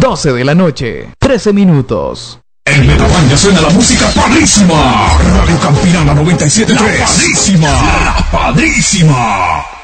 12 de la noche, 13 minutos. En Megabaña suena la música padrísima. Radio Campirana 97.3. Padrísima. Padrísima.